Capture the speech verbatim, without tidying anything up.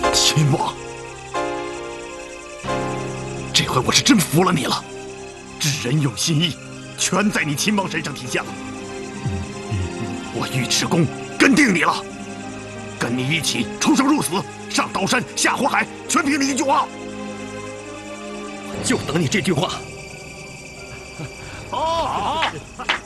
秦王，这回我是真服了你了，知人用心意，全在你秦王身上体现了。我尉迟恭跟定你了，跟你一起出生入死，上刀山下火海，全凭你一句话。就等你这句话。好，好。